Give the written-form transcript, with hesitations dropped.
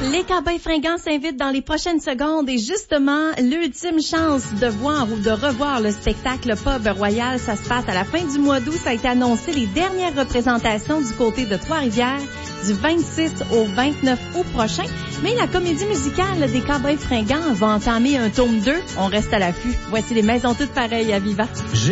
Les Cowboys Fringants s'invitent dans les prochaines secondes et justement, l'ultime chance de voir ou de revoir le spectacle Pub Royal, ça se passe à la fin du mois d'août. Ça a été annoncé les dernières représentations du côté de Trois-Rivières du 26 au 29 août prochain. Mais la comédie musicale des Cowboys Fringants va entamer un tome 2. On reste à l'affût. Voici les maisons toutes pareilles à Viva.